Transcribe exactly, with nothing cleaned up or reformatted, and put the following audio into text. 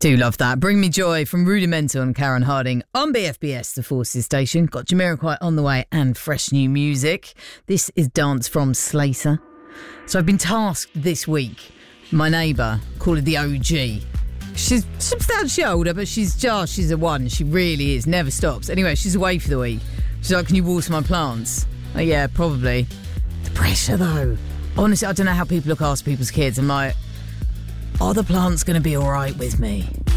Do love that. Bring Me Joy from Rudimental and Karen Harding on B F B S, the Forces station. Got Jamiroquai on the way and fresh new music. This is Dance from Slater. So I've been tasked this week. My neighbour, call her the O G. She's substantially older, but she's just, she's a one. She really is. Never stops. Anyway, she's away for the week. She's like, can you water my plants? Oh, yeah, probably. The pressure, though. Honestly, I don't know how people look after people's kids. I'm like, are the plants going to be all right with me?